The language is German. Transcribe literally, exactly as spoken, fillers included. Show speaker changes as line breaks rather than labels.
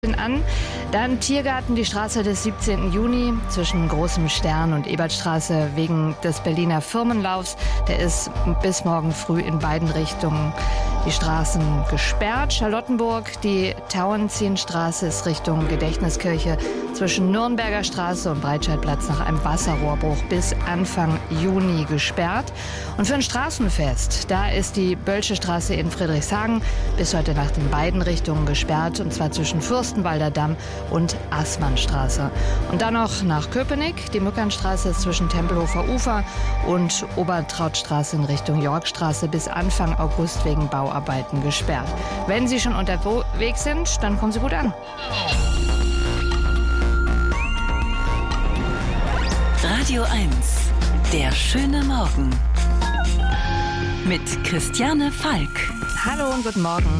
an. Dann Tiergarten, die Straße des siebzehnten Juni zwischen Großem Stern und Ebertstraße wegen des Berliner Firmenlaufs. Der ist bis morgen früh in beiden Richtungen die Straßen gesperrt. Charlottenburg, die Tauentzienstraße ist Richtung Gedächtniskirche zwischen Nürnberger Straße und Breitscheidplatz nach einem Wasserrohrbruch bis Anfang Juni gesperrt. Und für ein Straßenfest, da ist die Bölsche Straße in Friedrichshagen bis heute Nacht in beiden Richtungen gesperrt, und zwar zwischen Fürstenwalder Damm und Assmannstraße. Und dann noch nach Köpenick. Die Mückernstraße ist zwischen Tempelhofer Ufer und Obertrautstraße in Richtung Yorkstraße bis Anfang August wegen Bauarbeiten gesperrt. Wenn Sie schon unterwegs sind, dann kommen Sie gut an.
Radio eins, der schöne Morgen mit Christiane Falk.
Hallo und guten Morgen.